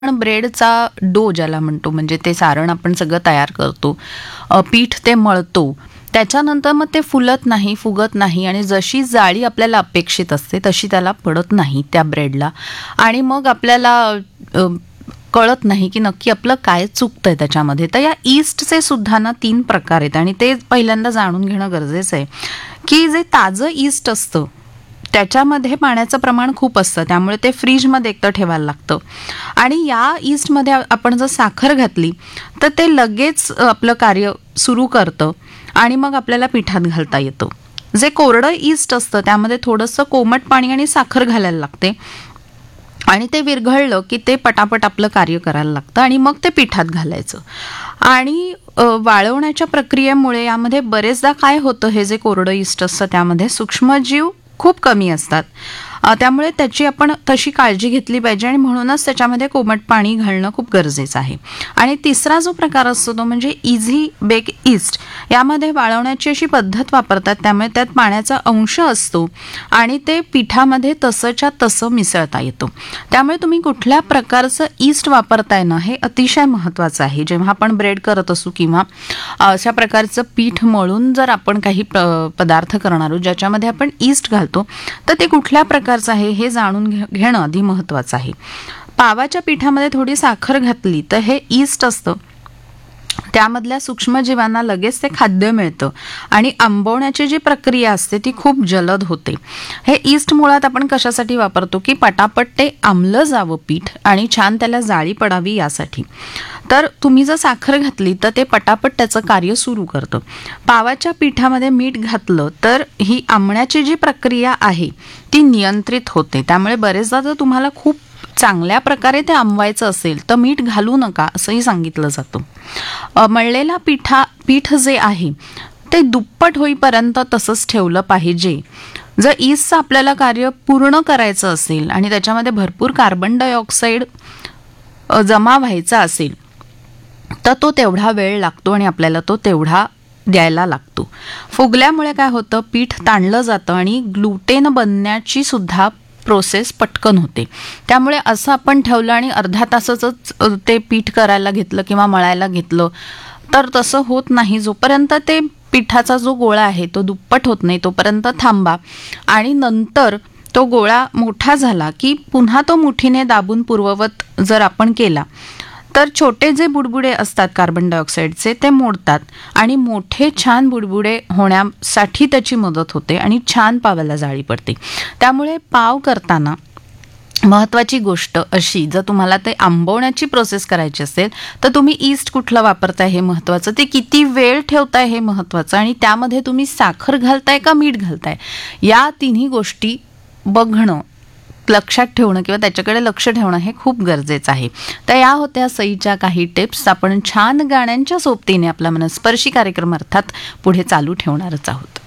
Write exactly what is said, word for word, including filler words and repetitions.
आपण ब्रेडचा डो ज्याला म्हणतो, म्हणजे ते सारण आपण सगळं तयार करतो, अ, पीठ ते मळतो, त्याच्यानंतर मग ते फुलत नाही, फुगत नाही आणि जशी जाळी आपल्याला अपेक्षित असते तशी त्याला पडत नाही त्या ब्रेडला. आणि मग आपल्याला अ, कळत नाही की नक्की आपलं काय चुकतंय त्याच्यामध्ये. तर या ईस्टचे सुद्धा ना तीन प्रकार आहेत आणि ते पहिल्यांदा जाणून घेणं गरजेचं आहे की जे ताजं ईस्ट असतं त्याच्यामध्ये पाण्याचं प्रमाण खूप असतं, त्यामुळे ते फ्रीजमध्ये एकतर ठेवायला लागतं. आणि या ईस्टमध्ये आपण जर साखर घातली तर ते लगेच आपलं कार्य सुरू करतं आणि मग आपल्याला पिठात घालता येतं. जे कोरडं ईस्ट असतं त्यामध्ये थोडंसं कोमट पाणी आणि साखर घालायला लागते आणि ते विरघळलं की ते पटापट आपलं कार्य करायला लागतं आणि मग ते पिठात घालायचं. आणि अ, वाळवण्याच्या प्रक्रियेमुळे यामध्ये बरेचदा काय होतं, हे जे कोरडं ईस्ट असतं त्यामध्ये सूक्ष्मजीव खूप कमी असतात, अ, त्यामुळे त्याची आपण तशी काळजी घेतली पाहिजे आणि म्हणूनच त्याच्यामध्ये कोमट पाणी घालणं खूप गरजेचं आहे. आणि तिसरा जो प्रकार असतो तो म्हणजे इझी बेक ईस्ट. यामध्ये वाळवण्याची अशी पद्धत वापरतात, त्यामुळे त्यात पाण्याचा अंश असतो आणि ते पिठामध्ये तसंच्या तसं मिसळता येतं. त्यामुळे तुम्ही कुठल्या प्रकारचं ईस्ट वापरताय ना हे अतिशय महत्त्वाचं आहे. जेव्हा आपण ब्रेड करत असू किंवा अशा प्रकारचं पीठ मळून जर आपण काही प- पदार्थ करणार आहोत ज्याच्यामध्ये आपण ईस्ट घालतो, तर ते कुठल्या प्रकारचं आहे हे जाणून घे- घेणं आधी महत्त्वाचं आहे. पावाच्या पिठामध्ये थोडी साखर घातली तर हे ईस्ट असतं त्यामधल्या सूक्ष्मजीवांना लगेच ते खाद्य मिळतं आणि आंबवण्याची जी प्रक्रिया असते ती खूप जलद होते. हे ईस्ट मुळात आपण कशासाठी वापरतो की पटापट ते आंबलं जावं पीठ आणि छान त्याला जाळी पडावी यासाठी. तर तुम्ही जर साखर घातली तर ते पटापट त्याचं कार्य सुरू करतं. पावाच्या पिठामध्ये मीठ घातलं तर ही आंबण्याची जी प्रक्रिया आहे ती नियंत्रित होते. त्यामुळे बरेचदा जर तुम्हाला खूप चांगल्या प्रकारे ते आंबवायचं असेल तर मीठ घालू नका असंही सांगितलं जातं. अ, मळलेला पिठा पीठ जे आहे ते दुप्पट होईपर्यंत तसंच ठेवलं पाहिजे. जर ईस्टचं आपल्याला कार्य पूर्ण करायचं असेल आणि त्याच्यामध्ये भरपूर कार्बन डायऑक्साईड अ, जमा व्हायचा असेल तर तो तेवढा वेळ लागतो आणि आपल्याला तो तेवढा द्यायला लागतो. फुगल्यामुळे काय होतं, पीठ ताणलं जातं आणि ग्लुटेन बनण्याची सुद्धा प्रोसेस पटकन होते. त्यामुळे असं आपण ठेवलं आणि अर्धा तासाचंच अ, ते पीठ करायला घेतलं किंवा मळायला घेतलं तर तसं होत नाही. जोपर्यंत ते पिठाचा जो गोळा आहे तो दुप्पट होत नाही तोपर्यंत थांबा आणि नंतर तो गोळा मोठा झाला की पुन्हा तो मुठीने दाबून पूर्ववत जर आपण केला तर छोटे जे बुडबुडे असतात कार्बन डायऑक्साईडचे ते मोडतात आणि मोठे छान बुडबुडे होण्यासाठी त्याची मदत होते आणि छान पावाला जाळी पडते. त्यामुळे पाव करताना महत्त्वाची गोष्ट अशी, जर तुम्हाला ते आंबवण्याची प्रोसेस करायची असेल तर तुम्ही ईस्ट कुठलं वापरताय हे महत्त्वाचं, ते किती वेळ ठेवताय हे महत्त्वाचं आणि त्यामध्ये तुम्ही साखर घालताय का मीठ घालताय या तिन्ही गोष्टी बघणं, लक्षात ठेवणं किंवा त्याच्याकडे लक्ष ठेवणं हे खूप गरजेचं आहे. तर या होत्या सईच्या काही टिप्स. आपण छान गाण्यांच्या सोबतीने आपला मनस्पर्शी कार्यक्रम अर्थात पुढे चालू ठेवणारच आहोत.